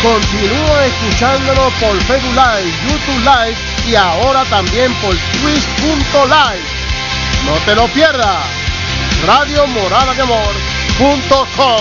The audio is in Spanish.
Continúa escuchándonos por Facebook Live, YouTube Live y ahora también por Twitch.live. No te lo pierdas. Radio Morada de Amor.com.